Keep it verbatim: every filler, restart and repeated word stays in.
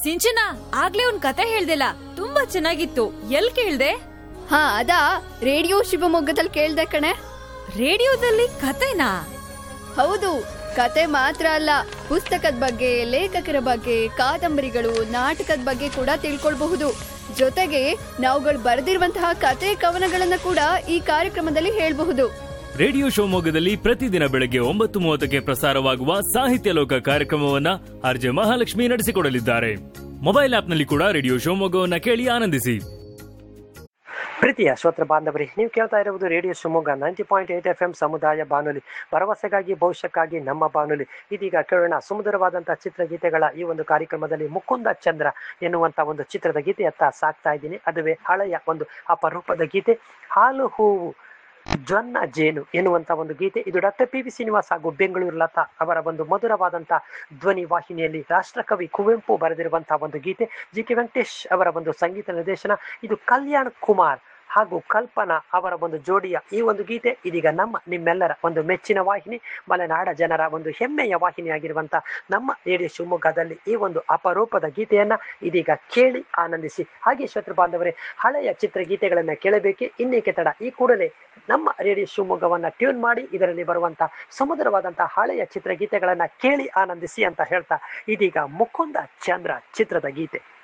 ಸಿಂಚನ, ಆಗ್ಲೇ ಒಂದ್ ಕತೆ ಹೇಳ್ದಿಲ್ಲ, ತುಂಬಾ ಚೆನ್ನಾಗಿತ್ತು. ಎಲ್ ಕೇಳ್ದೆ? ಹಾ ಅದಾ ರೇಡಿಯೋ ಶಿವಮೊಗ್ಗದಲ್ಲಿ ಕೇಳ್ದೆ ಕಣೆ. ರೇಡಿಯೋದಲ್ಲಿ ಕತೆನಾ? ಹೌದು, ಕತೆ ಮಾತ್ರ ಅಲ್ಲ, ಪುಸ್ತಕದ ಬಗ್ಗೆ, ಲೇಖಕರ ಬಗ್ಗೆ, ಕಾದಂಬರಿಗಳು, ನಾಟಕದ ಬಗ್ಗೆ ಕೂಡ ತಿಳ್ಕೊಳ್ಬಹುದು. ಜೊತೆಗೆ ನಾವುಗಳು ಬರೆದಿರುವಂತಹ ಕತೆ ಕವನಗಳನ್ನ ಕೂಡ ಈ ಕಾರ್ಯಕ್ರಮದಲ್ಲಿ ಹೇಳ್ಬಹುದು. ರೇಡಿಯೋ ಶಿವಮೊಗ್ಗದಲ್ಲಿ ಪ್ರತಿದಿನ ಬೆಳಗ್ಗೆ ಒಂಬತ್ತು ಮೂವತ್ತಕ್ಕೆ ಪ್ರಸಾರವಾಗುವ ಸಾಹಿತ್ಯ ಲೋಕ ಕಾರ್ಯಕ್ರಮವನ್ನ ಆರ್ಜೆ ಮಹಾಲಕ್ಷ್ಮಿ ನಡೆಸಿಕೊಡಲಿದ್ದಾರೆ. ಮೊಬೈಲ್ ಆಪ್ನಲ್ಲಿ ಕೂಡ ರೇಡಿಯೋ ಶಿವಮೊಗ್ಗವನ್ನ ಕೇಳಿ ಆನಂದಿಸಿ. ಪ್ರೀತಿಯ ಶ್ರೋತೃ ಬಾಂಧವರೇ, ನೀವು ಕೇಳ್ತಾ ಇರುವುದು radio Shivamogga ninety point eight F M ಸಮುದಾಯ ಬಾನುಲಿ, ಭರವಸೆಗಾಗಿ ಭವಿಷ್ಯಕ್ಕಾಗಿ ನಮ್ಮ ಬಾನುಲಿ. ಇದೀಗ ಕೇಳೋಣ ಸುಮಧುರವಾದಂತಹ ಚಿತ್ರಗೀತೆಗಳ ಈ ಒಂದು ಕಾರ್ಯಕ್ರಮದಲ್ಲಿ ಮುಕುಂದ ಚಂದ್ರ ಎನ್ನುವಂತ ಒಂದು ಚಿತ್ರದ ಗೀತೆಯತ್ತ ಸಾಕ್ತಾ ಇದ್ದೀನಿ. ಅದುವೇ ಹಳೆಯ ಒಂದು ಅಪರೂಪದ ಗೀತೆ, ಹಾಲು ಹೂವು ಜೊನ್ನ ಜೇನು ಎನ್ನುವಂತ ಒಂದು ಗೀತೆ. ಇದು ಡಾಕ್ಟರ್ ಪಿ ವಿ ಶ್ರೀನಿವಾಸ್ ಹಾಗೂ ಬೆಂಗಳೂರು ಲತಾ ಅವರ ಒಂದು ಮಧುರವಾದಂತಹ ಧ್ವನಿ ವಾಹಿನಿಯಲ್ಲಿ ರಾಷ್ಟ್ರಕವಿ ಕುವೆಂಪು ಬರೆದಿರುವಂತಹ ಒಂದು ಗೀತೆ. ಜಿ ಕೆ ವೆಂಕಟೇಶ್ ಅವರ ಒಂದು ಸಂಗೀತ ನಿರ್ದೇಶನ. ಇದು ಕಲ್ಯಾಣ್ ಕುಮಾರ್ ಹಾಗೂ ಕಲ್ಪನಾ ಅವರ ಒಂದು ಜೋಡಿಯ ಈ ಒಂದು ಗೀತೆ ಇದೀಗ ನಮ್ಮ ನಿಮ್ಮೆಲ್ಲರ ಒಂದು ಮೆಚ್ಚಿನ ವಾಹಿನಿ, ಮಲೆನಾಡ ಜನರ ಒಂದು ಹೆಮ್ಮೆಯ ವಾಹಿನಿಯಾಗಿರುವಂಥ ನಮ್ಮ ರೇಡಿಯೋ ಶಿವಮೊಗ್ಗದಲ್ಲಿ ಈ ಒಂದು ಅಪರೂಪದ ಗೀತೆಯನ್ನು ಇದೀಗ ಕೇಳಿ ಆನಂದಿಸಿ. ಹಾಗೆ ಶ್ರೋತೃ ಬಾಂಧವರೇ, ಹಳೆಯ ಚಿತ್ರಗೀತೆಗಳನ್ನು ಕೇಳಬೇಕೆ? ಇನ್ನೇಕೆ ತಡ, ಈ ಕೂಡಲೇ ನಮ್ಮ ರೇಡಿಯೋ ಶಿವಮೊಗ್ಗವನ್ನು ಟ್ಯೂನ್ ಮಾಡಿ ಇದರಲ್ಲಿ ಬರುವಂಥ ಸುಮಧುರವಾದಂಥ ಹಳೆಯ ಚಿತ್ರಗೀತೆಗಳನ್ನು ಕೇಳಿ ಆನಂದಿಸಿ ಅಂತ ಹೇಳ್ತಾ ಇದೀಗ ಮುಕುಂದ ಚಂದ್ರ ಚಿತ್ರದ ಗೀತೆ.